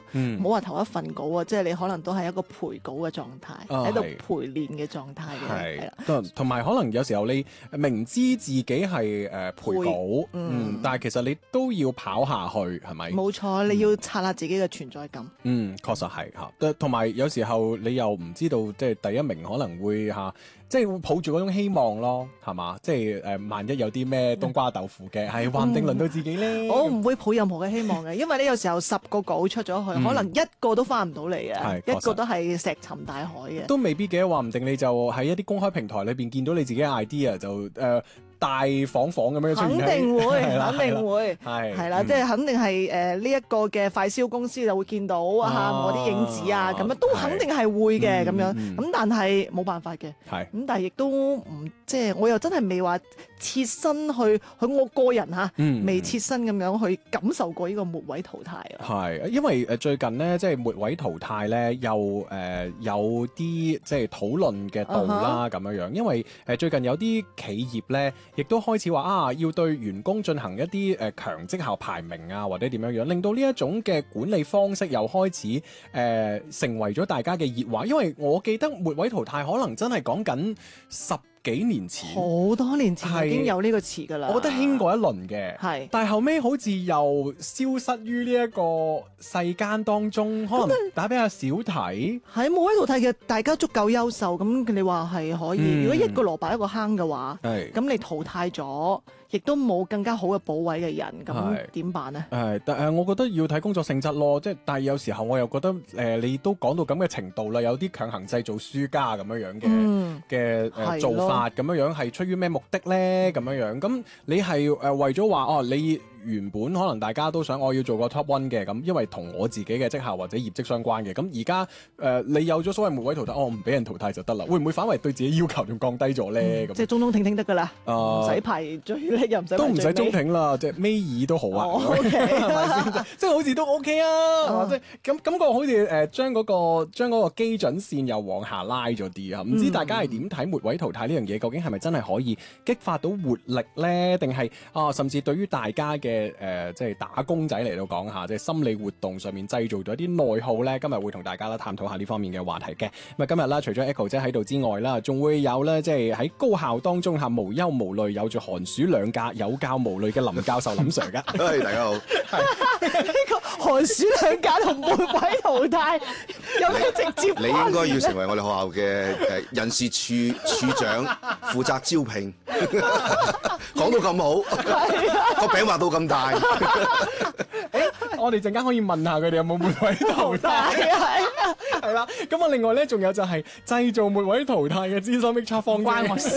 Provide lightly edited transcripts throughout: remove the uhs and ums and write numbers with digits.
唔好話投一份稿啊，即係你可能都係一個陪稿嘅狀態，喺度陪練嘅狀態嘅，係啦。 同埋可能有時候你明知自己係陪稿，但係其實你都要跑下去，係咪？ 冇錯，你要刷下自己嘅存在感。 確實係嚇。同埋有時候你又唔知道，即係第一名可能會嚇，即係會抱住嗰種希望咯，係嘛？即係萬一有啲咩冬瓜豆腐嘅，係話唔定輪到自己咧。 我唔會抱任何嘅希望嘅，因為你有時候10個稿出咗去，可能一個都翻唔到嚟嘅，一個都係石沉大海嘅。 都未必嘅，話唔定你就喺一啲公開平台裏邊見到你自己嘅 idea 就大仿咁樣出現。 肯定會，肯定會， 係啦，即係肯定係呢一個嘅快燒公司就會見到我啲影子啊，咁樣都肯定係會嘅咁樣。咁但係冇辦法嘅。咁但係亦都唔即係我又真係未話切身去我個人未切身咁樣去感受過呢個末位淘汰啊。 係，因為最近呢，即係末位淘汰呢，又有啲即係討論嘅度啦咁樣樣。因為最近有啲企業呢，亦都開始話要對員工進行一啲強績效排名啊，或者點樣樣，令到呢一種嘅管理方式又開始成為咗大家嘅熱話。因為我記得末位淘汰可能真係講緊10幾年前， 好多年前已經有呢個詞㗎啦。 我覺得興過一輪嘅，但係後尾好似又消失於呢一個世間當中，可能大家比較少睇。 喺末位淘汰嘅大家足夠優秀，咁你話係可以。如果一個蘿蔔一個坑嘅話，咁你淘汰咗，亦都冇更加好嘅補位嘅人，咁點辦呢？ 但我覺得要睇工作性質咯，即係但係有時候我又覺得你都講到咁嘅程度啦，有啲強行製造輸家咁樣樣嘅做法咁樣樣係出於咩目的咧？咁樣樣咁你係為咗話你原本可能大家都想我要做個 top one 嘅，咁因為同我自己嘅績效或者業績相關嘅，咁而家你有咗所謂末位淘汰，我唔俾人淘汰就得啦，會唔會反為對自己要求仲降低咗咧？ 即係中中挺挺得噶啦，唔使排最叻又唔使都唔使中挺啦，即係尾二都好啊，係咪先？即係好似都 OK 啊，即係咁感覺好似將嗰個基準線又往下拉咗啲啊！唔知大家係點睇末位淘汰呢樣嘢？究竟係咪真係可以激發到活力咧？定係甚至對於大家嘅即係打工仔嚟到講下，即係心理活動上面製造咗啲內耗咧。今日會同大家啦探討下呢方面嘅話題嘅。咁啊，今日啦，除咗 Echo 姐喺度之外啦，仲會有咧，即係喺高校當中無憂無慮，有住寒暑兩假有教無類嘅林教授林 Sir 噶。 大家好。 呢個寒暑兩假同末位淘汰有咩直接關係？ 你應該要成為我哋學校嘅人事處長，負責招聘。講到咁好，個餅畫到咁大。 我哋陣間可以問下佢哋有冇末位淘汰。係啦，咁啊，另外咧，仲有就係製造末位淘汰嘅資深逼測方關我事。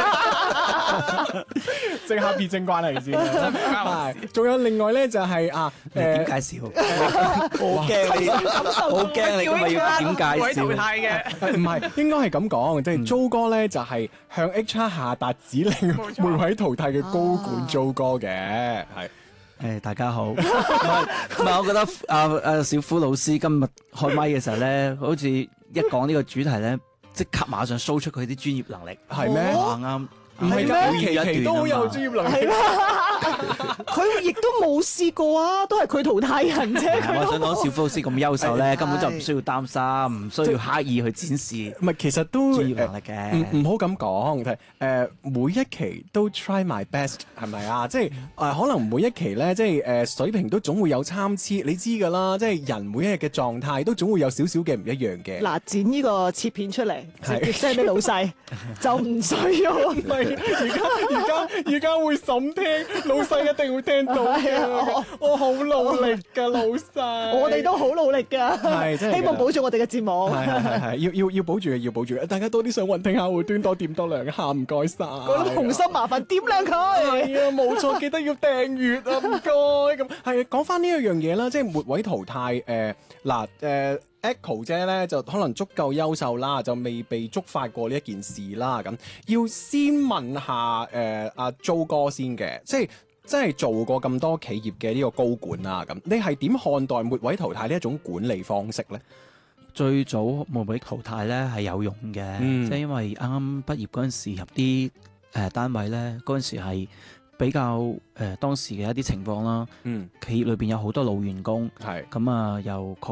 即刻撇正關係先。係，仲有另外咧就係點介紹？好驚你，好驚你今日要點介紹？ 唔係，應該係咁講，即係租哥咧就係向 HR 下達指令，末位淘汰嘅高管租哥嘅，係。 大家好，唔係，我覺得小夫老師今日開麥嘅時候咧，好似一講呢個主題咧，即刻馬上 show 出佢啲專業能力， 係咩？ 啱。 唔係㗎，期都好有專業能力。 佢亦都冇試過啊，都係佢淘汰人啫。 我想講小夫老師咁優秀咧，根本就唔需要擔心，唔需要刻意去展示。 唔係，其實都專業能力嘅。 唔好咁講，每一期都 try my best， 係咪啊？即係可能每一期咧，即係水平都總會有參差，你知㗎啦。即係人每一日嘅狀態都總會有少少嘅唔一樣嘅。 嗱，剪呢個切片出嚟，直接 send 俾老細，就唔需要。 而家會審聽，老細一定會聽到嘅。我好努力㗎，老細。 我哋都好努力㗎， 係真係希望保住我哋嘅節目。 係，要保住嘅，要保住嘅。大家多啲上雲聽下，會端多點多兩下，唔該晒。 嗰啲紅心麻煩點亮佢。 係啊，冇錯，記得要訂閱啊，唔該。咁係講翻呢一樣嘢啦，即係末位淘汰。Echo 姐咧就可能足夠優秀啦，就未被觸發過呢一件事啦。咁要先問下阿租哥先嘅，即係真係做過咁多企業嘅呢個高管啊。咁你係點看待末位淘汰呢一種管理方式咧？ 最早末位淘汰咧係有用嘅，即係因為啱啱畢業嗰陣時入啲單位咧，嗰陣時係比較當時嘅一啲情況啦。企業裏邊有好多老員工，係咁啊，又